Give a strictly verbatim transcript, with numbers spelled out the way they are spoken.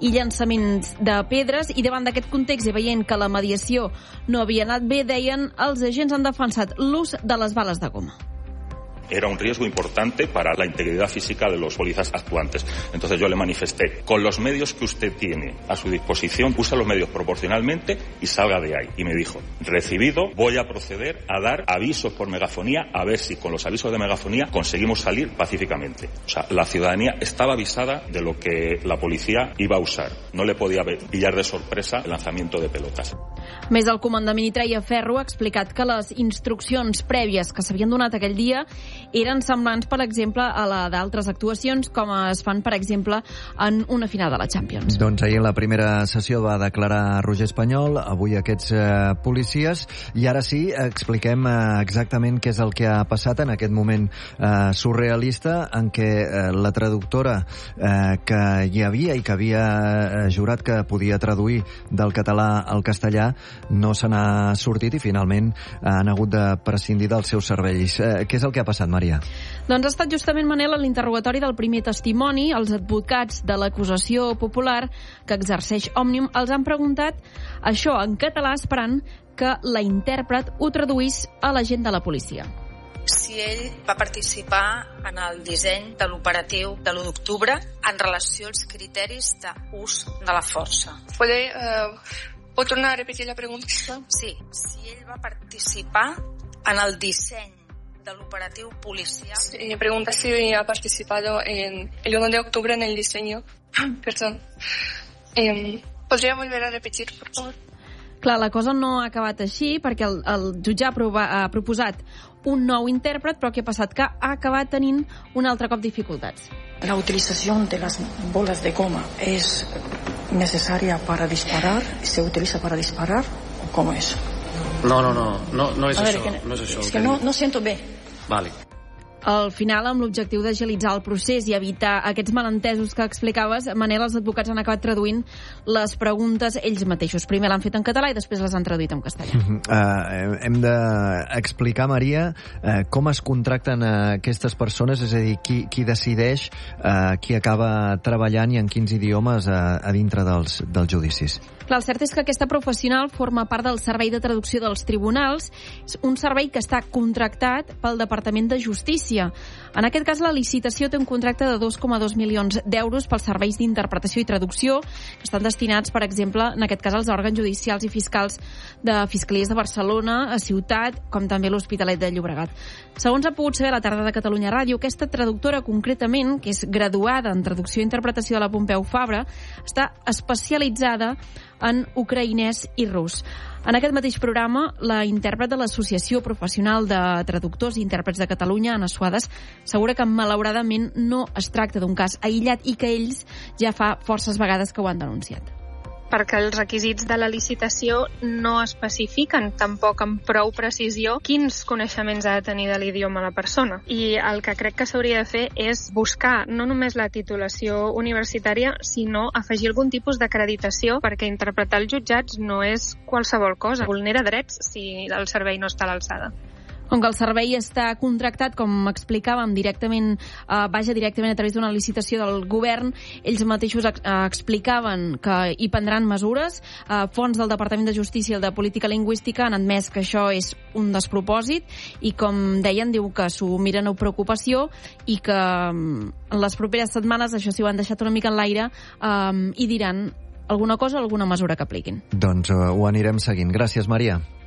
i llançaments de pedres, i davant d'aquest context i veient que la mediació no havia anat bé, deien, els agents han defensat l'ús de les bales de goma. Era un riesgo importante para la integridad física de los policías actuantes. Entonces yo le manifesté, con los medios que usted tiene a su disposición, use los medios proporcionalmente y salga de ahí. Y me dijo, recibido, voy a proceder a dar avisos por megafonía, a ver si con los avisos de megafonía conseguimos salir pacíficamente. O sea, la ciudadanía estaba avisada de lo que la policía iba a usar. No le podía pillar de sorpresa el lanzamiento de pelotas. Més, el comandament Treia Ferro ha explicat que les instruccions prèvies que s'havien donat aquell dia eren semblants, per exemple, a la d'altres actuacions, com es fan, per exemple, en una final de la Champions. Doncs ahir en la primera sessió va declarar Roger Espanyol, avui aquests eh, policies, i ara sí, expliquem eh, exactament què és el que ha passat en aquest moment eh, surrealista en què eh, la traductora eh, que hi havia i que havia eh, jurat que podia traduir del català al castellà no se n'ha sortit i finalment han hagut de prescindir dels seus serveis. Eh, què és el que ha passat, Maria? Doncs ha estat justament, Manel, l'interrogatori del primer testimoni. Els advocats de l'acusació popular que exerceix Òmnium els han preguntat això en català, esperant que la intèrpret ho traduís a l'agent de la policia. Si ell va participar en el disseny de l'operatiu de l'u d'octubre en relació als criteris d'ús de la força. Puede, uh, ¿puedo tornar a repetir la pregunta? Sí, si ell va participar en el disseny de l'operatiu policial. Sí, me pregunta si ha participado en el uno de octubre en el diseño. Perdón. Eh, ¿Podría volver a repetir, por favor? Clar, la cosa no ha acabat així, perquè el, el jutge ha, prova, ha proposat un nou intèrpret, però què ha passat? Que ha acabat tenint un altre cop dificultats. La utilización de las bolas de goma es necesaria para disparar, se utiliza para disparar, o cómo es? No, no, no, no, no és a això. Veure, que, no és això és que no, no sento bé. Vale. Al final, amb l'objectiu d'agilitzar el procés i evitar aquests malentesos que explicaves, Manel, els advocats han acabat traduint les preguntes ells mateixos. Primer l'han fet en català i després les han traduït en castellà. Uh, uh, hem d'explicar, Maria, uh, com es contracten uh, aquestes persones, és a dir, qui, qui decideix uh, qui acaba treballant i en quins idiomes uh, a dintre dels, dels judicis. Clar, el cert és que aquesta professional forma part del servei de traducció dels tribunals. És un servei que està contractat pel Departament de Justícia. En aquest cas, la licitació té un contracte de dos coma dos milions d'euros pels serveis d'interpretació i traducció que estan destinats, per exemple, en aquest cas, als òrgans judicials i fiscals de Fiscalies de Barcelona, a Ciutat, com també l'Hospitalet de Llobregat. Segons ha pogut saber a la tarda de Catalunya Ràdio, aquesta traductora, concretament, que és graduada en traducció i interpretació de la Pompeu Fabra, està especialitzada en ucraïnès i rus. En aquest mateix programa, la intèrpret de l'Associació Professional de Traductors i Intèrprets de Catalunya, Anna Suades, assegura que malauradament no es tracta d'un cas aïllat i que ells ja fa forces vegades que ho han denunciat. Perquè els requisits de la licitació no especifiquen tampoc amb prou precisió quins coneixements ha de tenir de l'idioma la persona. I el que crec que s'hauria de fer és buscar no només la titulació universitària, sinó afegir algun tipus d'acreditació, perquè interpretar els jutjats no és qualsevol cosa. Vulnera drets si el servei no està a l'alçada. Com que el servei està contractat, com explicàvem, directament, eh, vaja directament a través d'una licitació del govern, ells mateixos ex eh, explicaven que hi prendran mesures. Eh, fonts del Departament de Justícia i el de Política Lingüística han admès que això és un despropòsit i, com deien, diu que s'ho miren amb preocupació i que en les properes setmanes, això sí ho han deixat una mica en l'aire, eh, i diran alguna cosa o alguna mesura que apliquin. Doncs uh, ho anirem seguint. Gràcies, Maria.